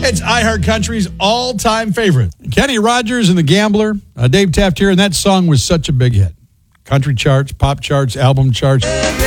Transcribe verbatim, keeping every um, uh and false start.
It's iHeart Country's all-time favorite. Kenny Rogers and the Gambler. Uh, Dave Taft here, and that song was such a big hit. Country charts, pop charts, album charts.